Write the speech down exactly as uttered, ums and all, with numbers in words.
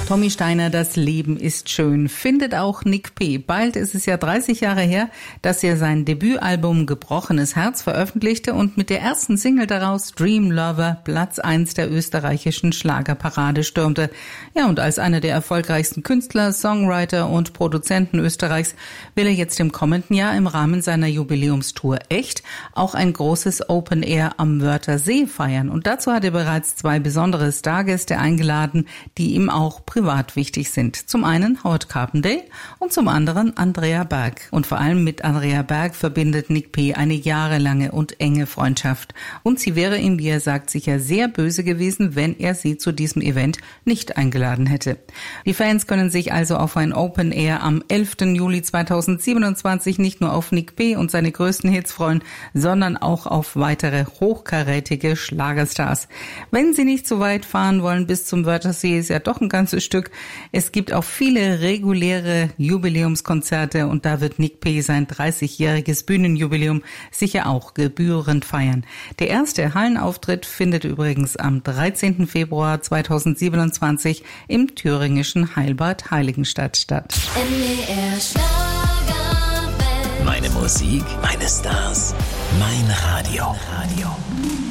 Tommy Steiner, das Leben ist schön, findet auch Nick P. Bald ist es ja dreißig Jahre her, dass er sein Debütalbum Gebrochenes Herz veröffentlichte und mit der ersten Single daraus, Dream Lover, Platz eins der österreichischen Schlagerparade stürmte. Ja, und als einer der erfolgreichsten Künstler, Songwriter und Produzenten Österreichs will er jetzt im kommenden Jahr im Rahmen seiner Jubiläumstour Echt auch ein großes Open Air am Wörthersee feiern. Und dazu hat er bereits zwei besondere Stargäste eingeladen, die ihm auch privat wichtig sind. Zum einen Howard Carpendale und zum anderen Andrea Berg. Und vor allem mit Andrea Berg verbindet Nick P. eine jahrelange und enge Freundschaft. Und sie wäre ihm, wie er sagt, sicher sehr böse gewesen, wenn er sie zu diesem Event nicht eingeladen hätte. Die Fans können sich also auf ein Open Air am elften Juli zweitausendsiebenundzwanzig nicht nur auf Nick P. und seine größten Hits freuen, sondern auch auf weitere hochkarätige Schlagerstars. Wenn Sie nicht so weit fahren wollen bis zum Wörthersee, ist ja doch ein ganzes Stück. Es gibt auch viele reguläre Jubiläumskonzerte und da wird Nick P. sein dreißigjähriges Bühnenjubiläum sicher auch gebührend feiern. Der erste Hallenauftritt findet übrigens am dreizehnten Februar zweitausendsiebenundzwanzig im thüringischen Heilbad Heiligenstadt statt. M D R Schlagerwelt. Meine Musik, meine Stars, mein Radio. Radio.